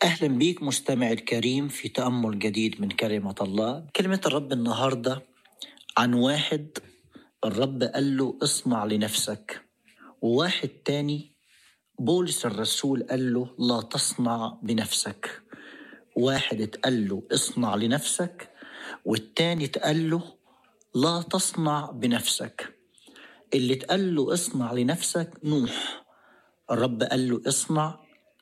أهلا بيك مستمع الكريم في تأمل جديد من كلمة الله. كلمة الرب النهاردة عن واحد الرب قال له اصنع لنفسك، وواحد تاني بولس الرسول قال له لا تصنع بنفسك. واحد اتقال له اصنع لنفسك، والتاني اتقال له لا تصنع بنفسك. اللي اتقال له اصنع لنفسك نوح، الرب قال له اصنع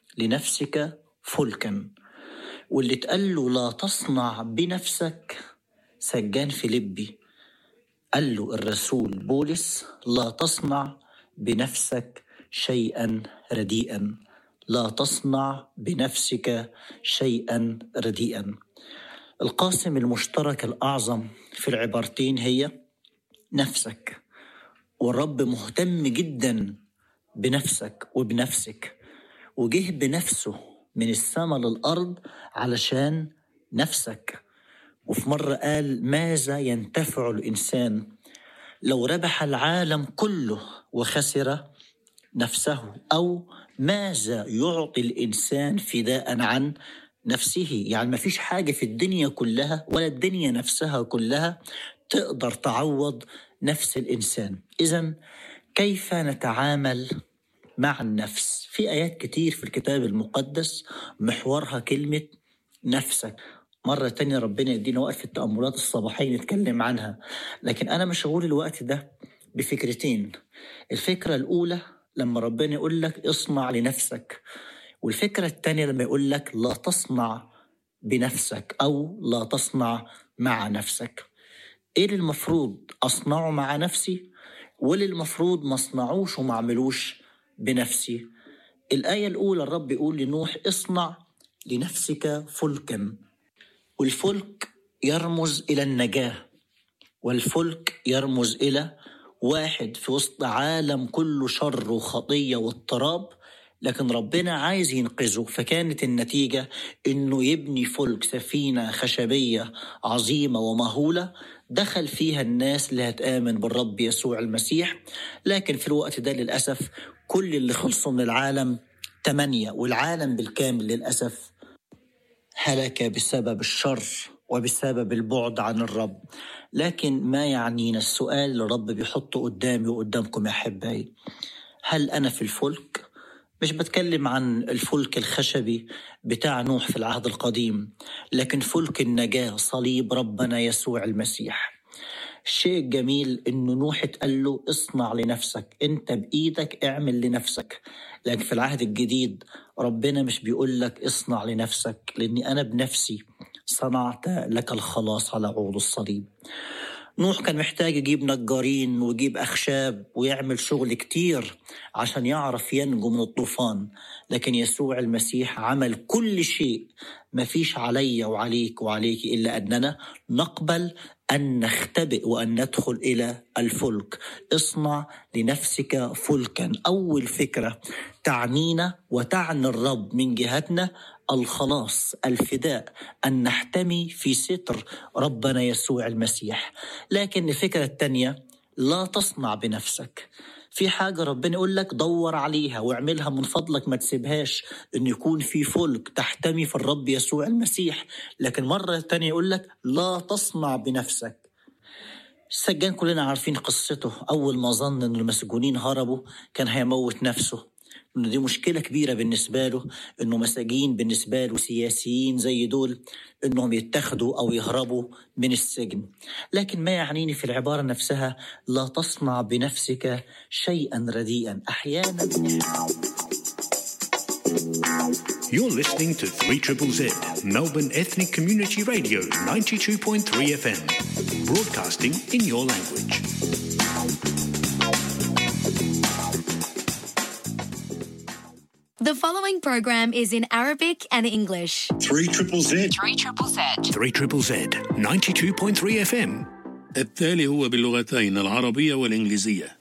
لنفسك فلكا. واللي اتقال له لا تصنع بنفسك سجان فيليبي، قال له الرسول بولس لا تصنع بنفسك شيئا رديئا. لا تصنع بنفسك شيئا رديئا. القاسم المشترك الأعظم في العبارتين هي نفسك، والرب مهتم جدا بنفسك وبنفسك، وجه بنفسه من السماء للأرض علشان نفسك. وفي مرة قال ماذا ينتفع الإنسان لو ربح العالم كله وخسر نفسه، أو ماذا يعطي الإنسان فداء عن نفسه. يعني ما فيش حاجة في الدنيا كلها ولا الدنيا نفسها كلها تقدر تعوض نفس الإنسان. إذن كيف نتعامل مع النفس؟ في آيات كتير في الكتاب المقدس محورها كلمة نفسك. مرة تانية ربنا يدينا وقت في التأملات الصباحية نتكلم عنها، لكن أنا مشغول الوقت ده بفكرتين. الفكرة الأولى لما ربنا يقول لك اصنع لنفسك، والفكرة التانية لما يقول لك لا تصنع بنفسك أو لا تصنع مع نفسك. إيه اللي المفروض أصنعه مع نفسي، واللي المفروض ما أصنعوش وما أعملوش بنفسي؟ الآية الأولى الرب يقول لنوح اصنع لنفسك فلكا، والفلك يرمز إلى النجاة، والفلك يرمز إلى واحد في وسط عالم كله شر وخطية واضطراب، لكن ربنا عايز ينقذه. فكانت النتيجة إنه يبني فلك، سفينة خشبية عظيمة ومهولة دخل فيها الناس اللي هتآمن بالرب يسوع المسيح. لكن في الوقت ده للأسف كل اللي خلصوا من العالم 8، والعالم بالكامل للأسف هلك بسبب الشر وبسبب البعد عن الرب. لكن ما يعنينا السؤال اللي الرب بيحطه قدامي وقدامكم يا أحبائي، هل أنا في الفلك؟ مش بتكلم عن الفلك الخشبي بتاع نوح في العهد القديم، لكن فلك النجاة صليب ربنا يسوع المسيح. الشيء الجميل إنه نوح قال له اصنع لنفسك، انت بإيدك اعمل لنفسك. لكن في العهد الجديد ربنا مش بيقول لك اصنع لنفسك، لأني أنا بنفسي صنعت لك الخلاص على عود الصليب. نوح كان محتاج يجيب نجارين ويجيب أخشاب ويعمل شغل كتير عشان يعرف ينجو من الطوفان، لكن يسوع المسيح عمل كل شيء. ما فيش علي وعليك وعليك إلا أننا نقبل أن نختبئ وأن ندخل إلى الفلك. اصنع لنفسك فلكا. أول فكرة تعنينا وتعني الرب من جهتنا الخلاص، الفداء، أن نحتمي في ستر ربنا يسوع المسيح. لكن الفكرة التانية لا تصنع بنفسك. في حاجة ربنا يقول لك دور عليها واعملها من فضلك، ما تسيبهاش، إن يكون في فلك تحتمي في الرب يسوع المسيح. لكن مرة تانية يقول لك لا تصنع بنفسك. السجان كلنا عارفين قصته، أول ما ظن أن المسجونين هربوا كان هيموت نفسه، إنه دي مشكلة كبيرة بالنسبة له، إنه مساجين بالنسبة له سياسيين زي دول إنهم يتخذوا أو يهربوا من السجن. لكن ما يعنيني في العبارة نفسها لا تصنع بنفسك شيئا رديئا. أحيانا You're listening to 3ZZZ, Melbourne Ethnic Community Radio 92.3 FM, broadcasting in your language. The following program is in Arabic and English. 3ZZZ 3ZZZ, 92.3 FM. التالي هو باللغتين العربية والإنجليزية.